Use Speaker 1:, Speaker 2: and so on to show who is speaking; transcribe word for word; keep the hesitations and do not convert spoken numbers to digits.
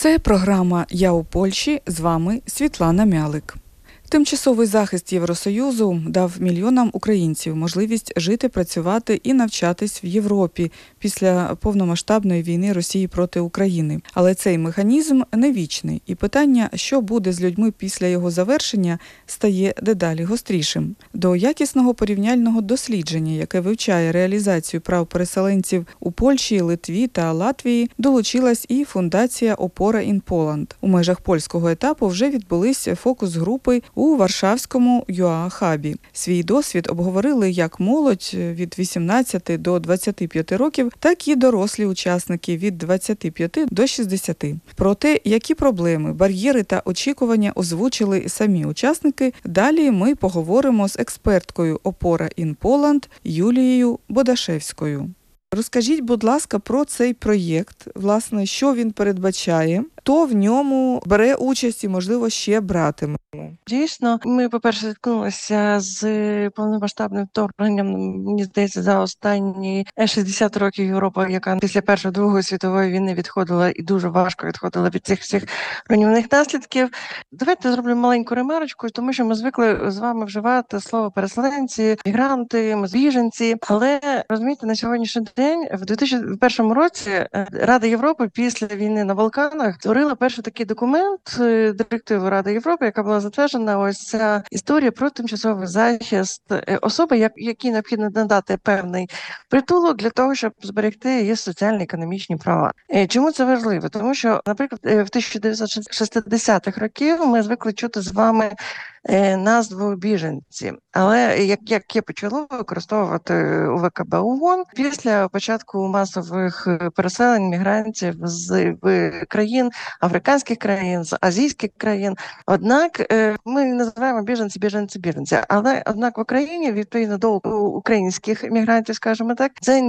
Speaker 1: Це програма «Я у Польщі», з вами Світлана Мялик. Тимчасовий захист Євросоюзу дав мільйонам українців можливість жити, працювати і навчатись в Європі після повномасштабної війни Росії проти України. Але цей механізм не вічний, і питання, що буде з людьми після його завершення, стає дедалі гострішим. До якісного порівняльного дослідження, яке вивчає реалізацію прав переселенців у Польщі, Литві та Латвії, долучилась і фундація «Опора ін Поланд». У межах польського етапу вже відбулись фокус-групи у Варшавському ю ей хабі. Свій досвід обговорили як молодь від вісімнадцяти до двадцяти п'яти років, так і дорослі учасники від двадцяти п'яти до шістдесяти. Про те, які проблеми, бар'єри та очікування озвучили самі учасники, далі ми поговоримо з експерткою «Опора ін Поланд» Юлією Бодашевською. Розкажіть, будь ласка, про цей проєкт, власне, що він передбачає, хто в ньому бере участь і, можливо, ще братиме.
Speaker 2: Дійсно, ми, по-перше, зіткнулися з повномасштабним вторгненням, мені здається, за останні шістдесят років Європа, яка після Першої, Другої світової війни відходила і дуже важко відходила від цих всіх руйнівних наслідків. Давайте зроблю маленьку ремарочку, тому що ми звикли з вами вживати слово переселенці, мігранти, біженці, але, розумієте, на сьогоднішній день, в дві тисячі першому році, Рада Європи після війни на Балканах створила перший такий документ, директиву Ради Європи, яка була затверджена ось ця історія про тимчасовий захист особи, якій необхідно надати певний притулок для того, щоб зберегти її соціально-економічні права. Чому це важливо? Тому що, наприклад, в тисяча дев'ятсот шістдесятих років ми звикли чути з вами назву біженці. Але як, яке почало використовувати У Ве Ка Бе ООН після початку масових переселень мігрантів з країн, африканських країн, з азійських країн. Однак ми називаємо біженці, біженці, біженці. Але однак в Україні, відповідно до українських мігрантів, скажімо так, це